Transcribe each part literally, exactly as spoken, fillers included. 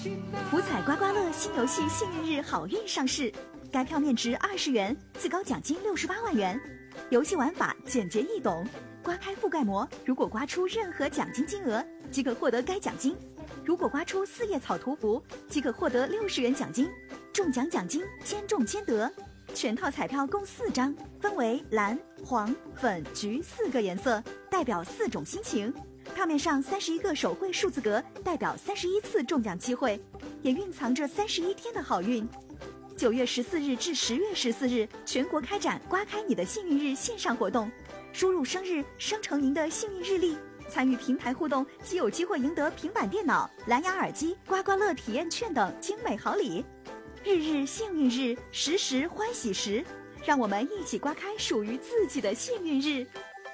福彩刮刮乐新游戏幸运日好运上市，该票面值二十元，最高奖金六十八万元。游戏玩法简洁易懂，刮开覆盖膜，如果刮出任何奖金金额，即可获得该奖金。如果刮出四叶草图符，即可获得六十元奖金。中奖奖金千中千得。全套彩票共四张，分为蓝、黄、粉、橘四个颜色，代表四种心情。票面上三十一个手绘数字格，代表三十一次中奖机会，也蕴藏着三十一天的好运。九月十四日至十月十四日，全国开展刮开你的幸运日线上活动，输入生日生成您的幸运日历，参与平台互动，即有机会赢得平板电脑、蓝牙耳机、刮刮乐体验券等精美好礼。日日幸运日，时时欢喜时，让我们一起刮开属于自己的幸运日。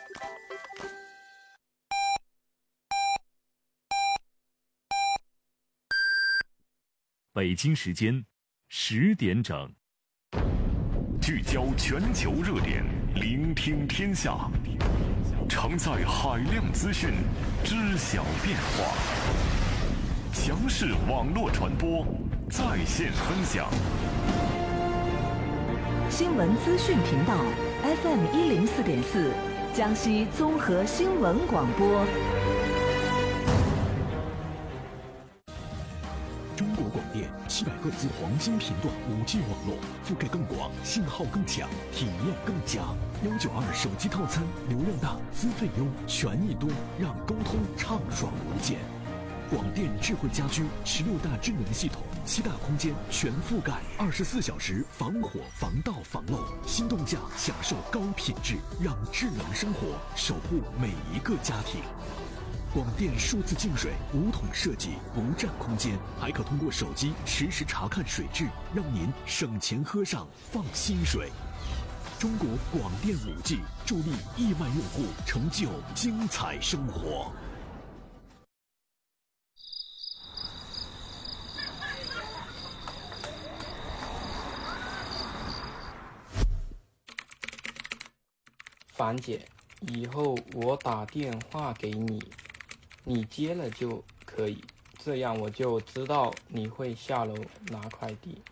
北京时间十点整， 聚焦全球热点，聆听天下，承载海量资讯，知晓变化。强势网络传播，在线分享。 新闻资讯频道 F M 一零四点四，江西综合新闻广播。 中国广电七百赫兹黄金频段五 G 网络，覆盖更广，信号更强，体验更佳。幺九二手机套餐，流量大，资费优，权益多，让沟通畅爽无间。广电智慧家居十六大智能系统，七大空间全覆盖，二十四小时防火防盗防漏，心动价享受高品质，让智能生活守护每一个家庭。广电数字净水无桶设计，不占空间，还可通过手机实时查看水质，让您省钱喝上放心水。中国广电五 G 助力亿万用户成就精彩生活。 樊姐，以后我打电话给你，你接了就可以，这样我就知道你会下楼拿快递。